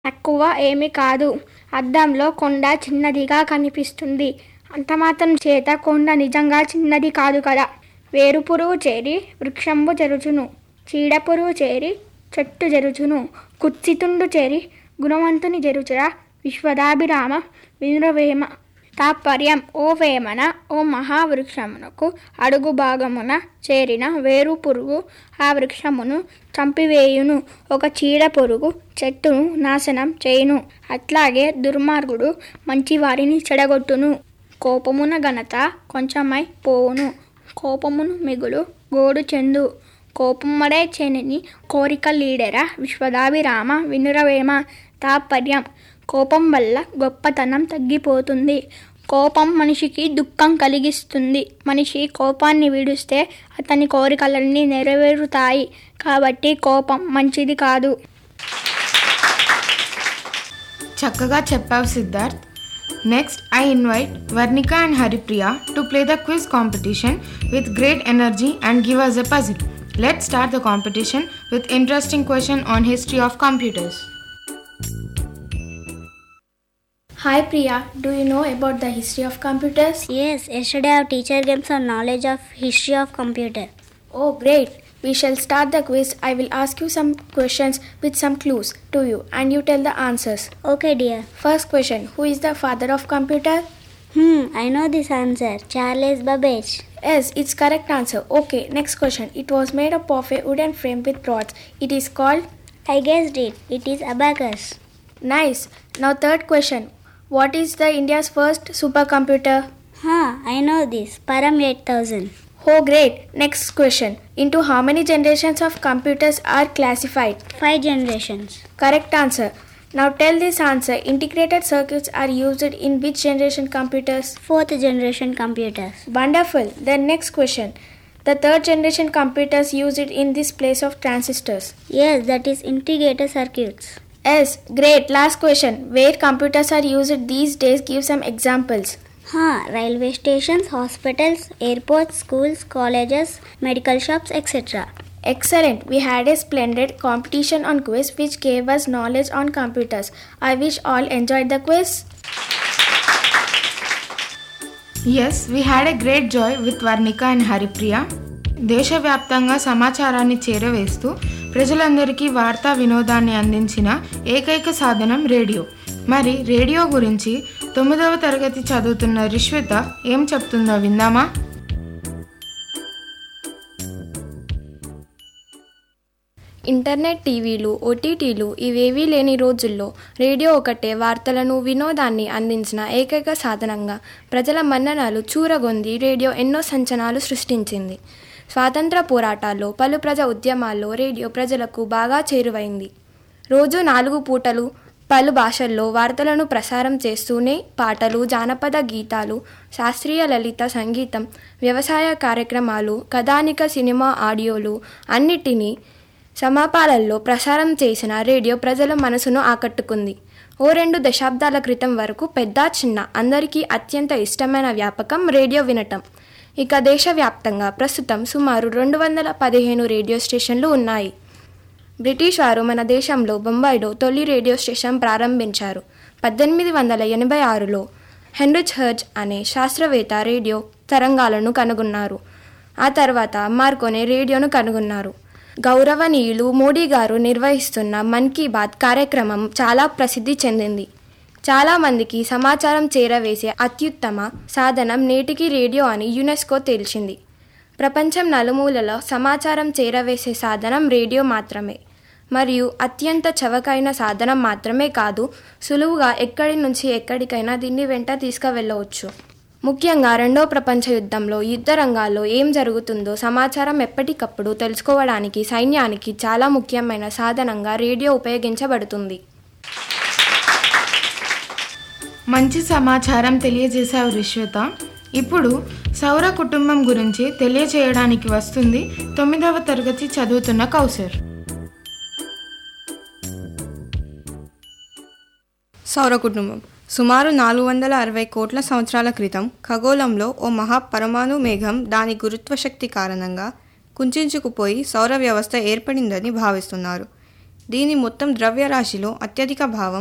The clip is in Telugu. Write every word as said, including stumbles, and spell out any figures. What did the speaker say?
తక్కువ ఏమీ కాదు. అద్దంలో కొండ చిన్నదిగా కనిపిస్తుంది. అంతమాత్రం చేత కొండ నిజంగా చిన్నది కాదు కదా. వేరుపురుగు చేరి వృక్షంబు జరుచును. చీడపురుగు చేరి చెట్టు జరుచును. కుత్సితుండు చేరి గుణవంతుని జరుచురా. విశ్వదాభిరామ వినురవేమ. తాత్పర్యం: ఓ వేమన, ఓ మహావృక్షమునకు అడుగు భాగమున చేరిన వేరు పురుగు ఆ వృక్షమును చంపివేయును. ఒక చీడ పురుగు చెట్టును నాశనం చేయును. అట్లాగే దుర్మార్గుడు మంచివారిని చెడగొట్టును. కోపమున ఘనత కొంచెమై పోవును. కోపమును మిగులు గోడు చెందు. కోపమ్మడే చెనిని కోరిక లీడెరా. విశ్వదాభిరామ వినురవేమ. తాత్పర్యం: కోపం వల్ల గొప్పతనం తగ్గిపోతుంది. కోపం మనిషికి దుఃఖం కలిగిస్తుంది. మనిషి కోపాన్ని విడిస్తే అతని కోరికలన్నీ నెరవేరుతాయి. కాబట్టి కోపం మంచిది కాదు. చక్కగా చెప్పావు Siddharth. Next I invite Varnika and Haripriya to play the quiz competition with great energy and give us a puzzle. Let's start the competition with interesting question on history of computers. Hi Priya, do you know about the history of computers? Yes, yesterday our teacher gave some knowledge of history of computer. Oh great. We shall start the quiz. I will ask you some questions with some clues to you and you tell the answers. Okay dear. First question: who is the father of computer? Hmm, I know this answer. Charles Babbage. Yes, it's correct answer. Okay, next question. It was made up of a wooden frame with rods. It is called? I guessed it. It is abacus. Nice. Now third question. What is the India's first supercomputer? Huh, I know this. Param eight thousand. Oh great. Next question. Into how many generations of computers are classified? Five generations. Correct answer. Now tell this answer. Integrated circuits are used in which generation computers? Fourth generation computers. Wonderful. Then next question. The third generation computers used in this place of transistors? Yes, that is integrated circuits. Yes, great. Last question. Where computers are used these days, give some examples. Huh, railway stations, hospitals, airports, schools, colleges, medical shops, et cetera. Excellent. We had a splendid competition on quiz which gave us knowledge on computers. I wish all enjoyed the quiz. Yes, we had a great joy with Varnika and Haripriya. దేశవ్యాప్తంగా సమాచారాన్ని చేరవేస్తూ ప్రజలందరికీ వార్తా వినోదాన్ని అందించిన ఏకైక సాధనం రేడియో. మరి రేడియో గురించి తొమ్మిదవ తరగతి చదువుతున్న రిష్విత ఏం చెప్తుందో విందామా? ఇంటర్నెట్, టీవీలు, ఓటీటీలు ఇవేవీ లేని రోజుల్లో రేడియో ఒకటే వార్తలను, వినోదాన్ని అందించిన ఏకైక సాధనంగా ప్రజల మన్ననలు చూరగొంది రేడియో ఎన్నో సంచలనాలు సృష్టించింది. స్వాతంత్ర పోరాటాల్లో, పలు ప్రజా ఉద్యమాల్లో రేడియో ప్రజలకు బాగా చేరువైంది. రోజు నాలుగు పూటలు పలు భాషల్లో వార్తలను ప్రసారం చేస్తూనే పాటలు, జానపద గీతాలు, శాస్త్రీయ లలిత సంగీతం, వ్యవసాయ కార్యక్రమాలు, కథానిక, సినిమా ఆడియోలు అన్నిటినీ సమాపాలల్లో ప్రసారం చేసిన రేడియో ప్రజల మనసును ఆకట్టుకుంది. ఓ రెండు దశాబ్దాల క్రితం వరకు పెద్ద చిన్న అందరికీ అత్యంత ఇష్టమైన వ్యాపకం రేడియో వినటం. ఇక దేశవ్యాప్తంగా ప్రస్తుతం సుమారు రెండు వందల పదిహేను రేడియో స్టేషన్లు ఉన్నాయి. బ్రిటిష్ వారు మన దేశంలో బొంబాయిలో తొలి రేడియో స్టేషన్ ప్రారంభించారు. పద్దెనిమిది వందల ఎనభై ఆరులో హెన్రిచ్ హెర్ట్జ్ అనే శాస్త్రవేత్త రేడియో తరంగాలను కనుగొన్నారు. ఆ తర్వాత మార్కోనే రేడియోను కనుగొన్నారు. గౌరవనీయులు మోడీ గారు నిర్వహిస్తున్న మన్ కీ బాత్ కార్యక్రమం చాలా ప్రసిద్ధి చెందింది. చాలామందికి సమాచారం చేరవేసే అత్యుత్తమ సాధనం నేటికి రేడియో అని యునెస్కో తేల్చింది. ప్రపంచం నలుమూలలో సమాచారం చేరవేసే సాధనం రేడియో మాత్రమే. మరియు అత్యంత చవకైన సాధనం మాత్రమే కాదు, సులువుగా ఎక్కడి నుంచి ఎక్కడికైనా దీన్ని వెంట తీసుకువెళ్ళవచ్చు. ముఖ్యంగా రెండో ప్రపంచ యుద్ధంలో యుద్ధ రంగాల్లో ఏం జరుగుతుందో సమాచారం ఎప్పటికప్పుడు తెలుసుకోవడానికి సైన్యానికి చాలా ముఖ్యమైన సాధనంగా రేడియో ఉపయోగించబడుతుంది. మంచి సమాచారం తెలియజేశావు రిష్విత. ఇప్పుడు సౌర కుటుంబం గురించి తెలియజేయడానికి వస్తుంది తొమ్మిదవ తరగతి చదువుతున్న కౌసర్. సౌర కుటుంబం సుమారు నాలుగు వందల అరవై కోట్ల సంవత్సరాల క్రితం ఖగోళంలో ఓ మహా పరమాణు మేఘం దాని గురుత్వశక్తి కారణంగా కుంచించుకుపోయి సౌర వ్యవస్థ ఏర్పడిందని భావిస్తున్నారు. దీని మొత్తం ద్రవ్యరాశిలో అత్యధిక భావం